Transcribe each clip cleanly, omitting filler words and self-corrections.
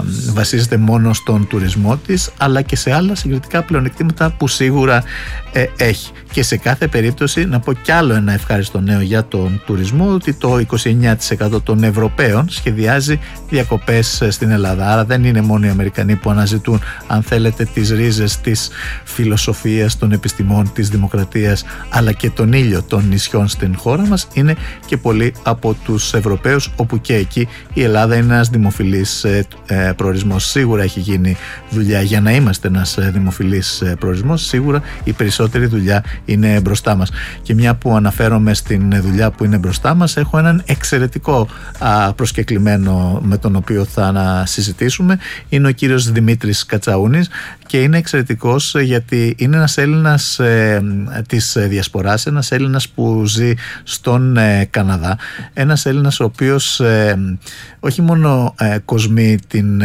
βασίζεται μόνο στον τουρισμό της, αλλά και σε άλλα συγκριτικά πλεονεκτήματα που σίγουρα έχει. Και σε κάθε περίπτωση να πω κι άλλο ένα ευχάριστο νέο για τον τουρισμό, ότι το 29% των Ευρωπαίων σχεδιάζει διακοπές στην Ελλάδα. Άρα δεν είναι μόνο οι Αμερικανοί που αναζητούν, αν θέλετε, τις ρίζες της φιλοσοφίας, των επιστημών, της δημοκρατίας, αλλά και τον ήλιο των νησιών στην χώρα μας. Είναι και πολλοί από τους Ευρωπαίους, όπου και εκεί η Ελλάδα είναι ένας δημοφιλής προορισμός. Σίγουρα έχει γίνει δουλειά για να είμαστε ένας δημοφιλής προορισμός. Σίγουρα η περισσότερη δουλειά είναι μπροστά μας. Και μια που αναφέρομαι στην δουλειά που είναι μπροστά μας, έχω έναν εξαιρετικό προσκεκλημένο με τον οποίο θα συζητήσουμε. Είναι ο κύριος Δημήτρης Κατσαούνης και είναι εξαιρετικός γιατί είναι ένας Έλληνας της διασποράς, ένας Έλληνας που ζει στον Καναδά, ένας Έλληνας ο οποίος όχι μόνο κοσμεί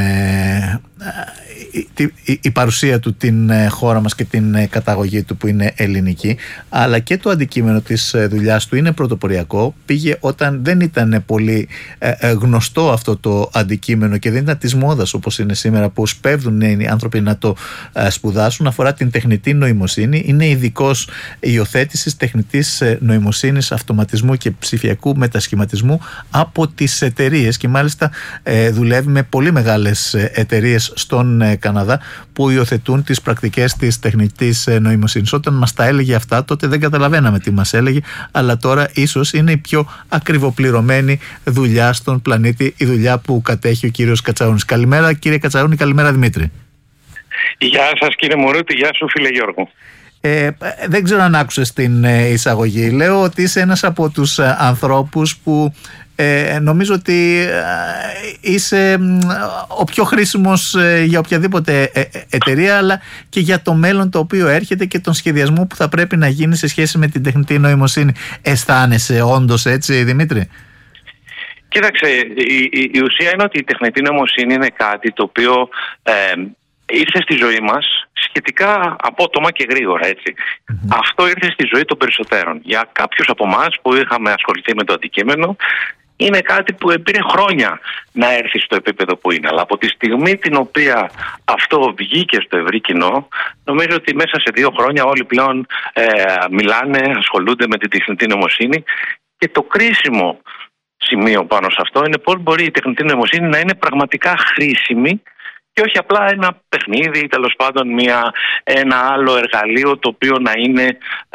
η παρουσία του την χώρα μας και την καταγωγή του που είναι ελληνική, αλλά και το αντικείμενο της δουλειάς του είναι πρωτοποριακό. Πήγε όταν δεν ήταν πολύ γνωστό αυτό το αντικείμενο και δεν ήταν της μόδας όπως είναι σήμερα, που σπέβδουν οι άνθρωποι να το σπουδάσουν. Αφορά την τεχνητή νοημοσύνη. Είναι ειδικός υιοθέτησης τεχνητής νοημοσύνης, αυτοματισμού και ψηφιακού μετασχηματισμού από τις εταιρείες, και μάλιστα δουλεύει με πολύ μεγάλες εταιρείες στον Καναδά που υιοθετούν τις πρακτικές της τεχνητής νοημοσύνης. Όταν μας τα έλεγε αυτά, τότε δεν καταλαβαίναμε τι μας έλεγε, αλλά τώρα ίσως είναι η πιο ακριβοπληρωμένη δουλειά στον πλανήτη, η δουλειά που κατέχει ο κύριος Κατσαούνης. Καλημέρα κύριε Κατσαούνη, καλημέρα Δημήτρη. Γεια σας κύριε Μωρούτη, γεια σου φίλε Γιώργο. Δεν ξέρω αν άκουσες την εισαγωγή. Λέω ότι είσαι ένας από τους ανθρώπους που νομίζω ότι είσαι ο πιο χρήσιμος για οποιαδήποτε εταιρεία, αλλά και για το μέλλον το οποίο έρχεται και τον σχεδιασμό που θα πρέπει να γίνει σε σχέση με την τεχνητή νοημοσύνη. Αισθάνεσαι όντως έτσι, Δημήτρη? Κοίταξε, η ουσία είναι ότι η τεχνητή νοημοσύνη είναι κάτι το οποίο ήρθε στη ζωή μας σχετικά απότομα και γρήγορα, έτσι. Αυτό ήρθε στη ζωή των περισσότερων. Για κάποιους από εμάς που είχαμε ασχοληθεί με το αντικείμενο, είναι κάτι που πήρε χρόνια να έρθει στο επίπεδο που είναι. Αλλά από τη στιγμή την οποία αυτό βγήκε στο ευρύ κοινό, νομίζω ότι μέσα σε 2 χρόνια όλοι πλέον μιλάνε, ασχολούνται με την τεχνητή νοημοσύνη. Και το κρίσιμο σημείο πάνω σε αυτό είναι πώς μπορεί η τεχνητή νοημοσύνη να είναι πραγματικά χρήσιμη και όχι απλά ένα παιχνίδι ή τέλος πάντων ένα άλλο εργαλείο το οποίο να είναι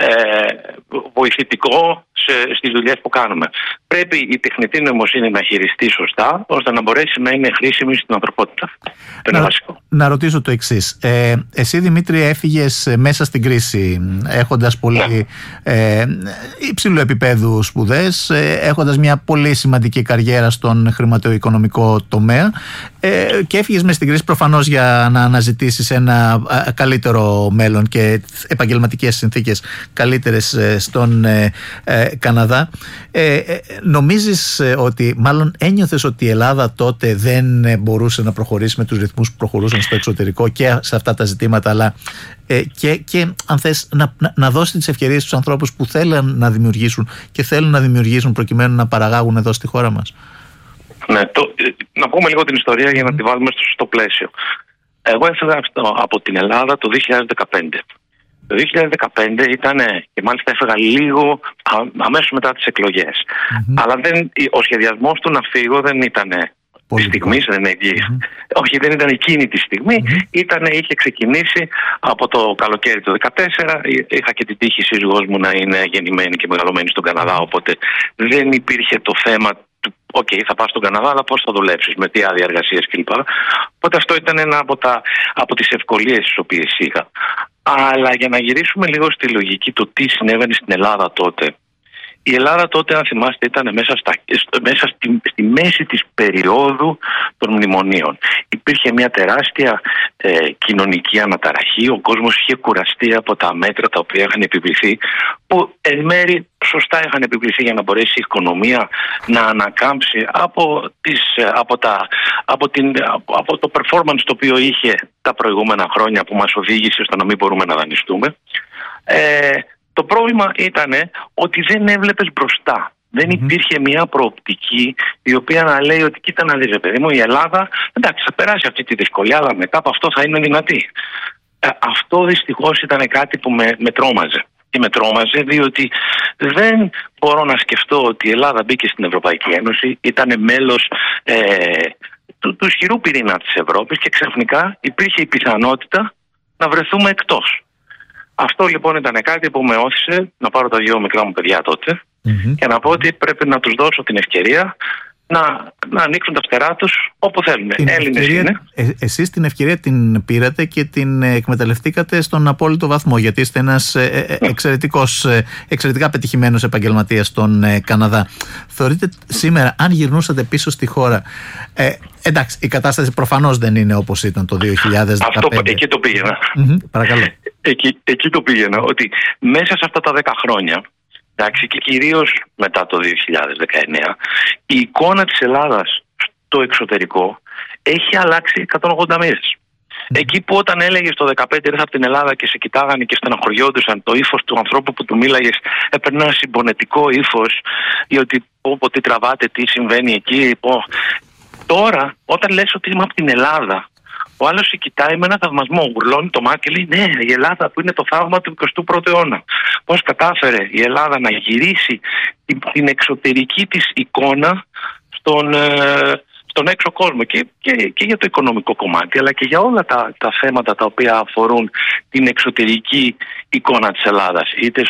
βοηθητικό στις δουλειές που κάνουμε. Πρέπει η τεχνητή νοημοσύνη να χειριστεί σωστά, ώστε να μπορέσει να είναι χρήσιμη στην ανθρωπότητα. Το είναι βασικό. Να ρωτήσω το εξής. Εσύ Δημήτρη έφυγες μέσα στην κρίση, έχοντας πολύ υψηλού επίπεδου σπουδές, έχοντας μια πολύ σημαντική καριέρα στον χρηματοοικονομικό τομέα, και έφυγες μέσα στην κρίση προφανώς για να αναζητήσεις ένα καλύτερο μέλλον και επαγγελματικές συνθήκες καλύτερες στον Καναδά. Νομίζεις ότι, μάλλον ένιωθες ότι η Ελλάδα τότε δεν μπορούσε να προχωρήσει με τους ρυθμούς που προχωρούσαν στο εξωτερικό και σε αυτά τα ζητήματα, αλλά και αν θες να δώσει τις ευκαιρίες στους ανθρώπους που θέλουν να δημιουργήσουν και θέλουν να δημιουργήσουν προκειμένου να παραγάγουν εδώ στη χώρα μας? Ναι, να πούμε λίγο την ιστορία για να τη βάλουμε στο σωστό πλαίσιο. Εγώ έφυγα από την Ελλάδα το 2015. Το 2015 ήταν, και μάλιστα έφυγα λίγο αμέσως μετά τις εκλογές. Αλλά ο σχεδιασμός του να φύγω δεν ήταν τη στιγμή, όχι, δεν ήταν εκείνη τη στιγμή. Είχε ξεκινήσει από το καλοκαίρι του 2014. Είχα και την τύχη σύζυγός μου να είναι γεννημένη και μεγαλωμένη στον Καναδά, οπότε δεν υπήρχε το θέμα του θα πας στον Καναδά, αλλά πώς θα δουλέψεις, με τι άδεια εργασίας κλπ. Οπότε αυτό ήταν ένα από τις ευκολίες τις οποίες είχα. Αλλά για να γυρίσουμε λίγο στη λογική το τι συνέβαινε στην Ελλάδα τότε. Η Ελλάδα τότε, αν θυμάστε, ήταν μέσα στη μέση της περίοδου των μνημονίων. Υπήρχε μια τεράστια κοινωνική αναταραχή. Ο κόσμος είχε κουραστεί από τα μέτρα τα οποία είχαν επιβληθεί, που εν μέρει σωστά είχαν επιβληθεί για να μπορέσει η οικονομία να ανακάμψει από το performance το οποίο είχε τα προηγούμενα χρόνια, που μας οδήγησε στο να μην μπορούμε να δανειστούμε. Το πρόβλημα ήταν ότι δεν έβλεπες μπροστά. Δεν υπήρχε μια προοπτική η οποία να λέει ότι κοίτα να δεις, παιδί μου, η Ελλάδα εντάξει θα περάσει αυτή τη δυσκολία, αλλά μετά από αυτό θα είναι δυνατή. Αυτό δυστυχώς ήταν κάτι που με τρόμαζε. Και με τρόμαζε διότι δεν μπορώ να σκεφτώ ότι η Ελλάδα μπήκε στην Ευρωπαϊκή Ένωση, ήταν μέλος του ισχυρού πυρήνα της Ευρώπης και ξαφνικά υπήρχε η πιθανότητα να βρεθούμε εκτός. Αυτό λοιπόν ήταν κάτι που με όθησε να πάρω τα δύο μικρά μου παιδιά τότε και να πω ότι πρέπει να τους δώσω την ευκαιρία να ανοίξουν τα φτερά τους όπου θέλουν. Έλληνες είναι. Εσείς την ευκαιρία την πήρατε και την εκμεταλλευτήκατε στον απόλυτο βαθμό, γιατί είστε ένας εξαιρετικά πετυχημένος επαγγελματίας στον Καναδά. Θεωρείτε σήμερα, αν γυρνούσατε πίσω στη χώρα, εντάξει, η κατάσταση προφανώς δεν είναι όπως ήταν το 2015. Εκεί το πήγαινα. Παρακαλώ. Εκεί το πήγαινα, ότι μέσα σε αυτά τα 10 χρόνια, εντάξει, και κυρίως μετά το 2019, η εικόνα της Ελλάδας στο εξωτερικό έχει αλλάξει 180 μοίρες. Εκεί που όταν έλεγες το 2015 ήρθα από την Ελλάδα και σε κοιτάγανε και στεναχωριόντουσαν, το ύφος του ανθρώπου που του μίλαγες έπαιρνε ένα συμπονετικό ύφος, ή ότι τι τραβάτε, τι συμβαίνει εκεί. Τώρα, όταν λες ότι είμαι από την Ελλάδα, ο άλλος σε κοιτάει με ένα θαυμασμό, γουρλώνει το μάτι και λέει ναι, η Ελλάδα που είναι το θαύμα του 21ου αιώνα. Πώς κατάφερε η Ελλάδα να γυρίσει την εξωτερική της εικόνα στον έξω κόσμο και για το οικονομικό κομμάτι, αλλά και για όλα τα θέματα τα οποία αφορούν την εξωτερική εικόνα της Ελλάδας, είτε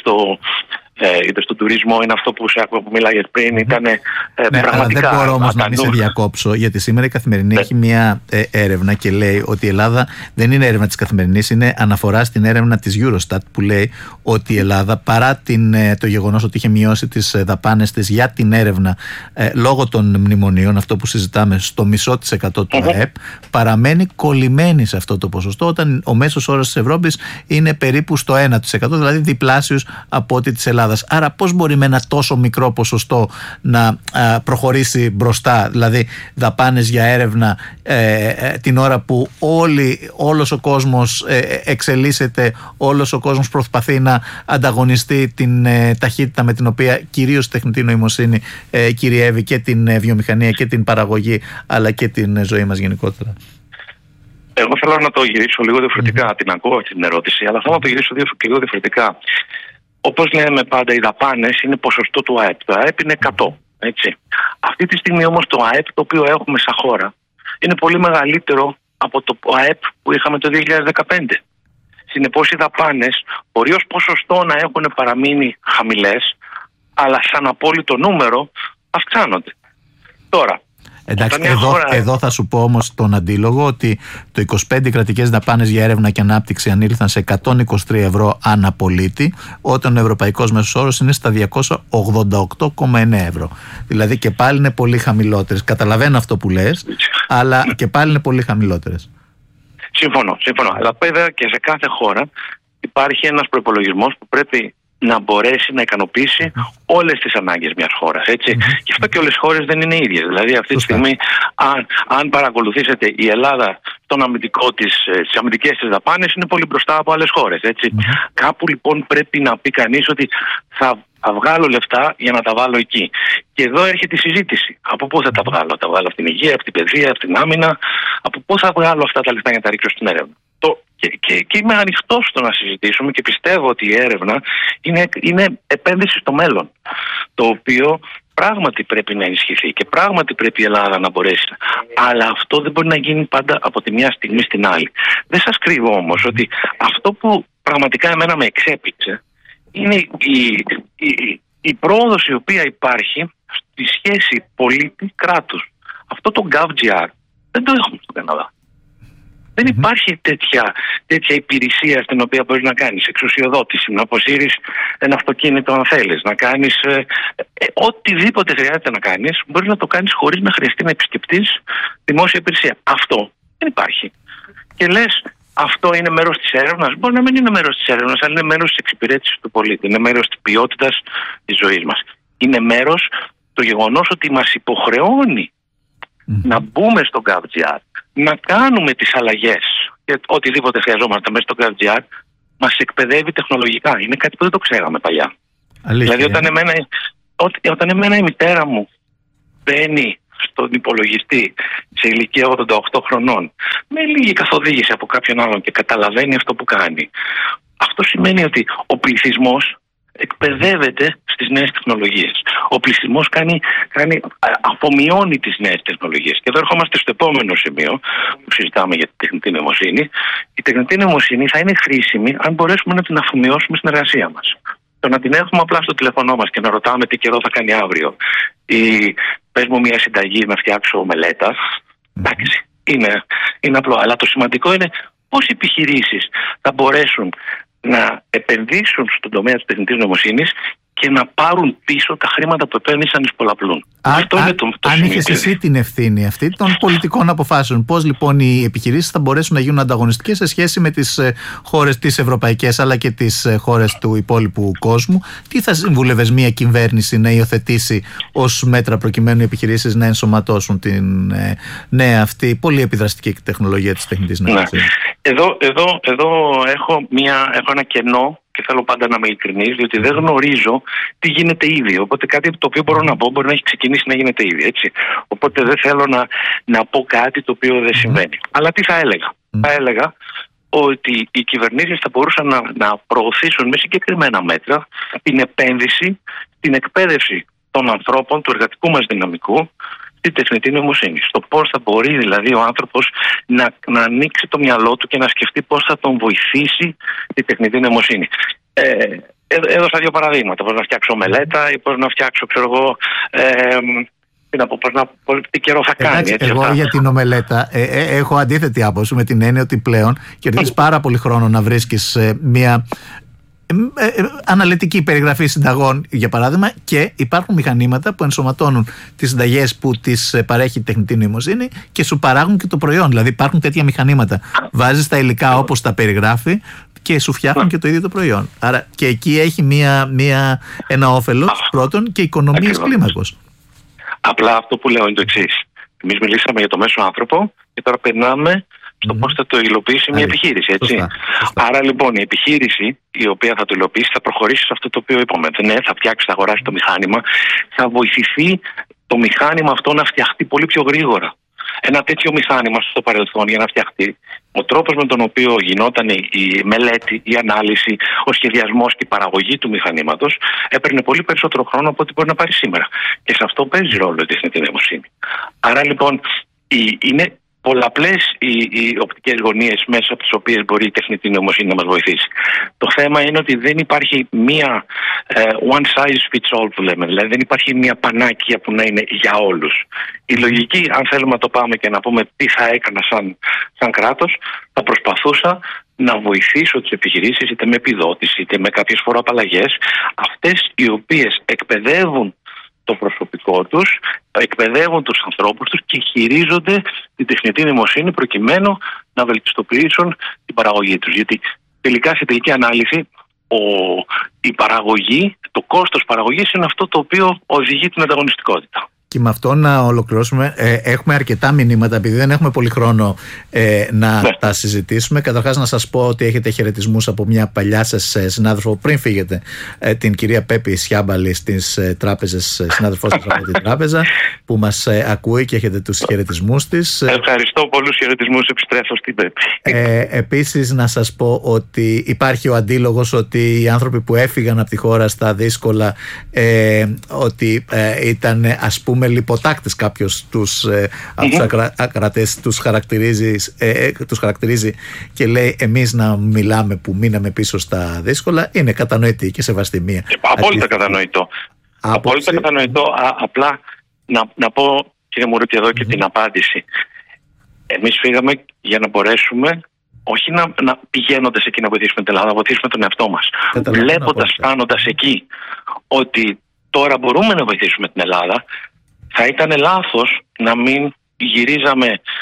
στον τουρισμό, είναι αυτό που μιλάγες πριν, ήταν πραγματικά. Δεν μπορώ όμως να μην σε διακόψω, γιατί σήμερα η Καθημερινή έχει μια έρευνα και λέει ότι η Ελλάδα δεν είναι έρευνα της Καθημερινής, είναι αναφορά στην έρευνα της Eurostat που λέει ότι η Ελλάδα, παρά το γεγονός ότι είχε μειώσει τις δαπάνες της για την έρευνα λόγω των μνημονίων, αυτό που συζητάμε, στο 0,5% του ΑΕΠ, παραμένει κολλημένη σε αυτό το ποσοστό, όταν ο μέσος όρος της Ευρώπης είναι περίπου στο 1%, δηλαδή διπλάσιος από ό,τι της Ελλάδας. Άρα πώς μπορεί με ένα τόσο μικρό ποσοστό να προχωρήσει μπροστά, δηλαδή δαπάνες για έρευνα την ώρα που όλος ο κόσμος εξελίσσεται, όλος ο κόσμος προσπαθεί να ανταγωνιστεί την ταχύτητα με την οποία κυρίως η τεχνητή νοημοσύνη κυριεύει και την βιομηχανία και την παραγωγή αλλά και την ζωή μας γενικότερα. Εγώ θέλω να το γυρίσω λίγο διαφορετικά, την ακούω αυτή την ερώτηση, αλλά θέλω να το γυρίσω λίγο διαφορετικά. Όπως λέμε πάντα, οι δαπάνες είναι ποσοστό του ΑΕΠ. Το ΑΕΠ είναι 100. Έτσι. Αυτή τη στιγμή όμως το ΑΕΠ το οποίο έχουμε σαν χώρα είναι πολύ μεγαλύτερο από το ΑΕΠ που είχαμε το 2015. Συνεπώς οι δαπάνες μπορεί ως ποσοστό να έχουν παραμείνει χαμηλές, αλλά σαν απόλυτο νούμερο αυξάνονται. Τώρα, εντάξει, εδώ θα σου πω όμως τον αντίλογο ότι το 25 κρατικές δαπάνες για έρευνα και ανάπτυξη ανήλθαν σε 123 ευρώ ανά πολίτη, όταν ο ευρωπαϊκός μέσος όρος είναι στα 288,9 ευρώ. Δηλαδή και πάλι είναι πολύ χαμηλότερες. Καταλαβαίνω αυτό που λες, αλλά και πάλι είναι πολύ χαμηλότερες. Συμφωνώ. Αλλά βέβαια και σε κάθε χώρα υπάρχει ένας προϋπολογισμός που πρέπει να μπορέσει να ικανοποιήσει όλες τις ανάγκες μιας χώρας. Έτσι. Γι' αυτό και όλες οι χώρες δεν είναι ίδιες. Δηλαδή αυτή τη στιγμή, αν παρακολουθήσετε, η Ελλάδα στις αμυντικές της δαπάνες είναι πολύ μπροστά από άλλες χώρες. Έτσι. Κάπου λοιπόν πρέπει να πει κανείς ότι θα βγάλω λεφτά για να τα βάλω εκεί. Και εδώ έρχεται η συζήτηση. Από πού θα τα βγάλω? Θα τα βγάλω από την υγεία, από την παιδεία, από την άμυνα? Από πού θα βγάλω αυτά τα λεφτά για να τα ρίξω στην έρευνα? Και είμαι ανοιχτός στο να συζητήσουμε και πιστεύω ότι η έρευνα είναι επένδυση στο μέλλον, το οποίο πράγματι πρέπει να ενισχυθεί και πράγματι πρέπει η Ελλάδα να μπορέσει. Αλλά αυτό δεν μπορεί να γίνει πάντα από τη μια στιγμή στην άλλη. Δεν σας κρύβω όμως ότι αυτό που πραγματικά εμένα με εξέπληξε είναι η πρόοδος η οποία υπάρχει στη σχέση πολίτη-κράτους. Αυτό το GovGR δεν το έχουμε στον Καναδά. Δεν υπάρχει τέτοια υπηρεσία στην οποία μπορείς να κάνεις εξουσιοδότηση, να αποσύρεις ένα αυτοκίνητο αν θέλεις, να κάνεις οτιδήποτε χρειάζεται να κάνεις, μπορείς να το κάνεις χωρίς να χρειαστεί να επισκεφτείς δημόσια υπηρεσία. Αυτό δεν υπάρχει. Και λες, αυτό είναι μέρος της έρευνας? Μπορεί να μην είναι μέρος της έρευνας, αλλά είναι μέρος της εξυπηρέτησης του πολίτη, είναι μέρος της ποιότητας της ζωής μας. Είναι μέρος το γεγονός ότι μας υποχρεώνει να μπούμε στο GovGR, να κάνουμε τις αλλαγές και οτιδήποτε χρειαζόμαστε μέσα στο GovGR, μας εκπαιδεύει τεχνολογικά. Είναι κάτι που δεν το ξέραμε παλιά. Αλήθεια, δηλαδή όταν όταν εμένα η μητέρα μου μπαίνει στον υπολογιστή σε ηλικία 88 χρονών με λίγη καθοδήγηση από κάποιον άλλον και καταλαβαίνει αυτό που κάνει, αυτό σημαίνει ότι ο εκπαιδεύεται στις νέες τεχνολογίες. Ο πληθυσμός αφομοιώνει τις νέες τεχνολογίες. Και εδώ ερχόμαστε στο επόμενο σημείο που συζητάμε για τη τεχνητή νοημοσύνη. Η τεχνητή νοημοσύνη θα είναι χρήσιμη αν μπορέσουμε να την αφομοιώσουμε στην εργασία μας. Το να την έχουμε απλά στο τηλέφωνό μας και να ρωτάμε τι καιρό θα κάνει αύριο ή πες μου μια συνταγή να φτιάξω μελέτα, εντάξει, είναι απλό. Αλλά το σημαντικό είναι πώς οι επιχειρήσεις θα μπορέσουν να επενδύσουν στον τομέα της τεχνητής νοημοσύνης και να πάρουν πίσω τα χρήματα που επένδυσαν εις πολλαπλούν. Αν είχες εσύ την ευθύνη αυτή των πολιτικών αποφάσεων, πώς λοιπόν οι επιχειρήσεις θα μπορέσουν να γίνουν ανταγωνιστικές σε σχέση με τις χώρες τις ευρωπαϊκές αλλά και τις χώρες του υπόλοιπου κόσμου, τι θα συμβούλευες μια κυβέρνηση να υιοθετήσει ως μέτρα προκειμένου οι επιχειρήσεις να ενσωματώσουν την νέα αυτή πολύ επιδραστική τεχνολογία της τεχνητής νοημοσύνης? Εδώ έχω ένα κενό και θέλω πάντα να είμαι ειλικρινής, διότι δεν γνωρίζω τι γίνεται ήδη. Οπότε κάτι το οποίο μπορώ να πω μπορεί να έχει ξεκινήσει να γίνεται ήδη. Έτσι. Οπότε δεν θέλω να πω κάτι το οποίο δεν συμβαίνει. Αλλά τι θα έλεγα? Θα έλεγα ότι οι κυβερνήσεις θα μπορούσαν να προωθήσουν με συγκεκριμένα μέτρα την επένδυση, την εκπαίδευση των ανθρώπων, του εργατικού μας δυναμικού, στη τεχνητή νοημοσύνη. Στο πώς θα μπορεί δηλαδή ο άνθρωπος να ανοίξει το μυαλό του και να σκεφτεί πώς θα τον βοηθήσει η τεχνητή νοημοσύνη. Έδωσα δύο παραδείγματα. Πώς να φτιάξω μελέτα ή πώς να φτιάξω, τι καιρό θα κάνει. Εντάξει, εγώ για την ομελέτα έχω αντίθετη άποψη, με την έννοια ότι πλέον κερδίζεις πάρα πολύ χρόνο να βρίσκεις μια αναλυτική περιγραφή συνταγών, για παράδειγμα, και υπάρχουν μηχανήματα που ενσωματώνουν τις συνταγές που τις παρέχει η τεχνητή νοημοσύνη και σου παράγουν και το προϊόν. Δηλαδή υπάρχουν τέτοια μηχανήματα. Βάζεις τα υλικά όπως τα περιγράφει και σου φτιάχνουν και το ίδιο το προϊόν. Άρα και εκεί έχει ένα όφελος πρώτον και οικονομίες κλίμακος. Απλά αυτό που λέω είναι το εξής. Εμείς μιλήσαμε για το μέσο άνθρωπο και τώρα περνάμε στο πώς θα το υλοποιήσει μια επιχείρηση. Έτσι. Σωστά. Άρα λοιπόν η επιχείρηση η οποία θα το υλοποιήσει θα προχωρήσει σε αυτό το οποίο είπαμε. Ναι, θα φτιάξει, θα αγοράσει το μηχάνημα, θα βοηθηθεί το μηχάνημα αυτό να φτιαχτεί πολύ πιο γρήγορα. Ένα τέτοιο μηχάνημα στο παρελθόν για να φτιαχτεί, ο τρόπος με τον οποίο γινόταν η μελέτη, η ανάλυση, ο σχεδιασμός και η παραγωγή του μηχανήματος έπαιρνε πολύ περισσότερο χρόνο από ό,τι μπορεί να πάρει σήμερα. Και σε αυτό παίζει ρόλο η τεχνητή νοημοσύνη. Άρα λοιπόν είναι πολλαπλές οι οπτικές γωνίες μέσα από τις οποίες μπορεί η τεχνητή νοημοσύνη να μας βοηθήσει. Το θέμα είναι ότι δεν υπάρχει μία one size fits all που λέμε, δηλαδή δεν υπάρχει μία πανάκια που να είναι για όλους. Η λογική, αν θέλουμε να το πάμε και να πούμε τι θα έκανα σαν κράτος, θα προσπαθούσα να βοηθήσω τις επιχειρήσεις είτε με επιδότηση είτε με κάποιες φοροαπαλλαγές, αυτές οι οποίες εκπαιδεύουν το προσωπικό τους, εκπαιδεύουν τους ανθρώπους τους και χειρίζονται την τεχνητή νοημοσύνη προκειμένου να βελτιστοποιήσουν την παραγωγή τους. Γιατί τελικά σε τελική ανάλυση η παραγωγή, το κόστος παραγωγής είναι αυτό το οποίο οδηγεί την ανταγωνιστικότητα. Και με αυτό να ολοκληρώσουμε. Έχουμε αρκετά μηνύματα, επειδή δεν έχουμε πολύ χρόνο να τα συζητήσουμε. Καταρχάς να σας πω ότι έχετε χαιρετισμούς από μια παλιά σας συνάδελφο πριν φύγετε, την κυρία Πέπη Σιάμπαλη στις τράπεζες, συνάδελφός σας από την τράπεζα, που μας ακούει και έχετε τους χαιρετισμούς της. Ευχαριστώ, πολλούς χαιρετισμούς, επιστρέφω στην Πέπη. Επίσης να σας πω ότι υπάρχει ο αντίλογος ότι οι άνθρωποι που έφυγαν από τη χώρα στα δύσκολα ότι ήταν, ας πούμε, λιποτάκτες κάποιος τους ακρατές τους χαρακτηρίζει και λέει εμείς να μιλάμε που μείναμε πίσω στα δύσκολα, είναι κατανοητή και σεβαστή μία. Απόλυτα κατανοητό. Απόλυτα κατανοητό. Απλά να πω, κύριε Μουρούτη, εδώ και την απάντηση. Εμείς φύγαμε για να μπορέσουμε όχι να πηγαίνοντας εκεί να βοηθήσουμε την Ελλάδα, να βοηθήσουμε τον εαυτό μας. Βλέποντας, φτάνοντας εκεί ότι τώρα μπορούμε να βοηθήσουμε την Ελλάδα, θα ήταν λάθος να μην γυρίζαμε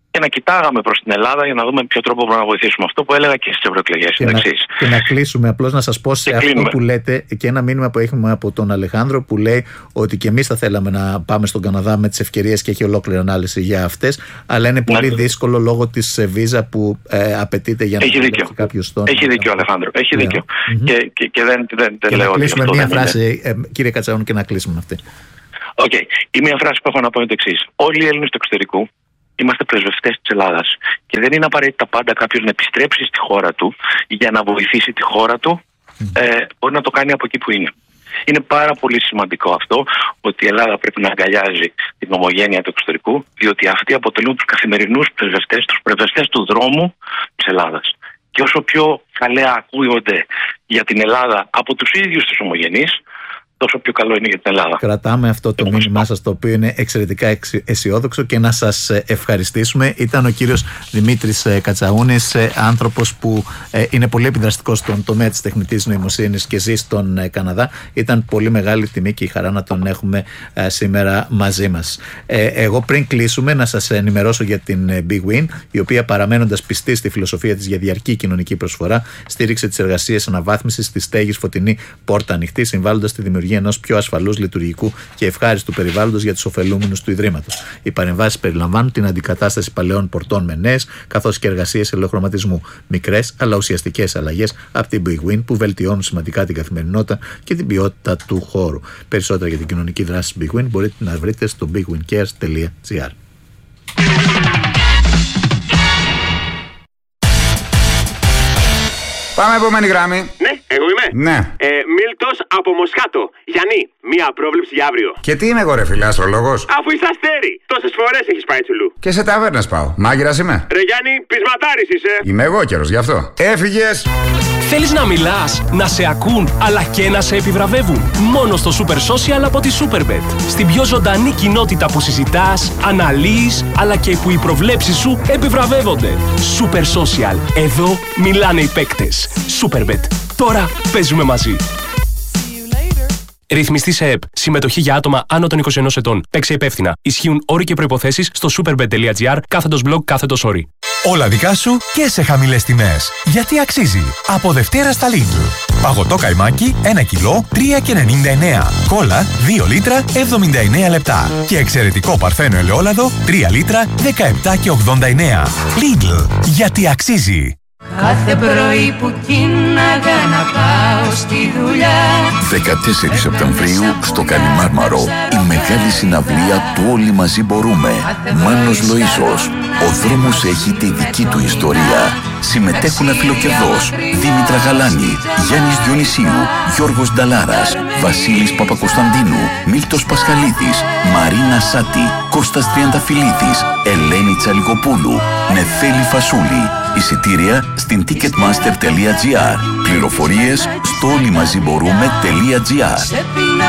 και να κοιτάγαμε προς την Ελλάδα για να δούμε με ποιο τρόπο μπορούμε να βοηθήσουμε. Αυτό που έλεγα και στις ευρωεκλογές. Και να κλείσουμε, απλώς να σας πω σε αυτό που λέτε και ένα μήνυμα που έχουμε από τον Αλεχάνδρο που λέει ότι και εμείς θα θέλαμε να πάμε στον Καναδά με τις ευκαιρίες και έχει ολόκληρη ανάλυση για αυτές, αλλά είναι πολύ δύσκολο λόγω της βίζα που απαιτείται για να έχει κάποιος στον. Έχει δίκιο, Αλεχάνδρο. Έχει δίκιο. Και δεν λέω ότι. Να κλείσουμε μία φράση, κύριε Κατσαούνη, και να κλείσουμε αυτή. Η μία φράση που έχω να πω είναι το εξής. Όλοι οι Έλληνες του εξωτερικού είμαστε πρεσβευτές της Ελλάδας. Και δεν είναι απαραίτητα πάντα κάποιος να επιστρέψει στη χώρα του για να βοηθήσει τη χώρα του. Μπορεί να το κάνει από εκεί που είναι. Είναι πάρα πολύ σημαντικό αυτό, ότι η Ελλάδα πρέπει να αγκαλιάζει την ομογένεια του εξωτερικού, διότι αυτοί αποτελούν τους καθημερινούς πρεσβευτές, τους πρεσβευτές του δρόμου της Ελλάδας. Και όσο πιο καλά ακούγονται για την Ελλάδα από τους ίδιους τους ομογενείς, τόσο πιο καλό είναι για την Ελλάδα. Κρατάμε αυτό το μήνυμά σας, το οποίο είναι εξαιρετικά αισιόδοξο, και να σας ευχαριστήσουμε. Ήταν ο κύριος Δημήτρης Κατσαούνης, άνθρωπος που είναι πολύ επιδραστικός στον τομέα της τεχνητής νοημοσύνης και ζει στον Καναδά. Ήταν πολύ μεγάλη τιμή και η χαρά να τον έχουμε σήμερα μαζί μας. Εγώ πριν κλείσουμε να σας ενημερώσω για την Big Win, η οποία, παραμένοντας πιστή στη φιλοσοφία της για διαρκή κοινωνική προσφορά, στήριξε τις εργασίες αναβάθμισης της στέγης Φωτεινή Πόρτα Ανοιχτή, συμβάλλοντας στη δημιουργία ενός πιο ασφαλούς, λειτουργικού και ευχάριστου περιβάλλοντος για τους ωφελούμενους του Ιδρύματος. Οι παρεμβάσεις περιλαμβάνουν την αντικατάσταση παλαιών πορτών με νέες, καθώς και εργασίες ελαιοχρωματισμού. Μικρές αλλά ουσιαστικές αλλαγές από την Big Win που βελτιώνουν σημαντικά την καθημερινότητα και την ποιότητα του χώρου. Περισσότερα για την κοινωνική δράση της Big Win μπορείτε να βρείτε στο bigwincares.gr. Πάμε επόμενη γραμμή. Ναι, εγώ είμαι. Ναι. Μίλτος από Μοσχάτο. Γιάννη, μία πρόβλεψη για αύριο. Και τι είμαι εγώ, ρε φίλε, αστρολόγος? Αφού είσαι αστέρι, τόσες φορές έχεις πάει τσουλού. Και σε ταβέρνες πάω. Μάγειρας είμαι. Ρε Γιάννη, πεισματάρης είσαι. Είμαι εγώ καιρός, γι' αυτό. Έφυγες. Θέλεις να μιλάς, να σε ακούν, αλλά και να σε επιβραβεύουν? Μόνο στο Super Social από τη Superbet. Στην πιο ζωντανή κοινότητα που συζητάς, αναλύεις, αλλά και που οι προβλέψεις σου επιβραβεύονται. Super Social. Εδώ μιλάνε οι παίκτες. Superbet. Τώρα παίζουμε μαζί. Ρυθμιστή σε ΕΠ. Συμμετοχή για άτομα άνω των 21 ετών. Παίξε υπεύθυνα. Ισχύουν όροι και προϋποθέσεις στο superbet.gr/blog/όροι. Όλα δικά σου και σε χαμηλές τιμές. Γιατί αξίζει. Από Δευτέρα στα Lidl. Παγωτό καϊμάκι 1 κιλό 3,99. Κόλλα 2 λίτρα 79 λεπτά. Και εξαιρετικό παρθένο ελαιόλαδο 3 λίτρα 17,89. Lidl. Γιατί αξίζει. Κάθε πρωί που κίναγα να πάω στη δουλειά. 14 Σεπτεμβρίου στο Καλιμάρμαρο, η μεγάλη συναυλία του Όλοι Μαζί Μπορούμε. Μάνος Λοΐζος. Ο δρόμος έχει τη δική του ιστορία. Συμμετέχουν Αφιλοκερδός, Δήμητρα Γαλάνη, Γιάννης Διονυσίου, Γιώργος Νταλάρας, Βασίλης Παπακοσταντίνου, Μίλτος Πασχαλίδης, Μαρίνα Σάτη, Κώστας Τριανταφυλλίδης, Ελένη Τσαλικοπούλου, Νεφέλη Φασούλη. Εισιτήρια στην ticketmaster.gr. Πληροφορίες στο όλημαζιμπορούμε.gr.